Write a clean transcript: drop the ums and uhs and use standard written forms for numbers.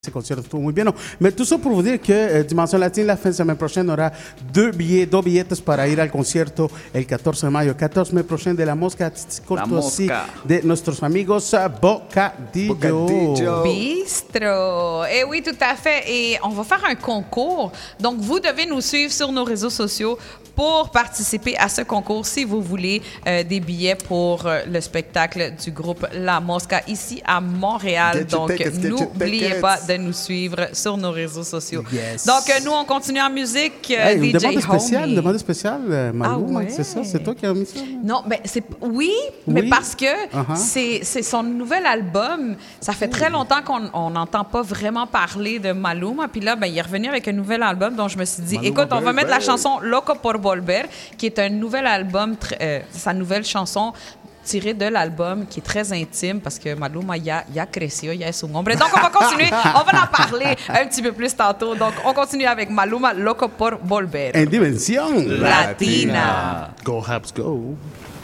Ce concierto estuvo muy bien. Mais tout ça pour vous dire que Dimension Latine, la fin de semaine prochaine, aura dos billetes para ir al concierto el 14 de mayo. 14 mai prochain de La Mosca, cortesía de nuestros amigos Bocadillo. Bistro. Eh oui, tout à fait. Et on va faire un concours. Donc, vous devez nous suivre sur nos réseaux sociaux pour participer à ce concours si vous voulez des billets pour le spectacle du groupe La Mosca ici à Montréal. Donc, n'oubliez pas de nous suivre sur nos réseaux sociaux. Yes. Donc, nous, on continue en musique. Hey, DJ une demande spéciale, Malou, ouais. c'est ça? C'est toi qui as mis ça? Non, ben oui, mais parce que c'est son nouvel album. Ça fait très longtemps qu'on n'entend pas vraiment parler de Maluma. Puis là, ben, il est revenu avec un nouvel album dont je me suis dit, Maluma, écoute, on va mettre la chanson Loco por Volver, qui est un nouvel album, sa nouvelle chanson tirée de l'album, qui est très intime parce que Maluma ya creció, ya es un hombre. Donc, on va continuer. On va en parler un petit peu plus tantôt. Donc, on continue avec Maluma, Loco por Volver. En Dimension Latina. Go Habs, go.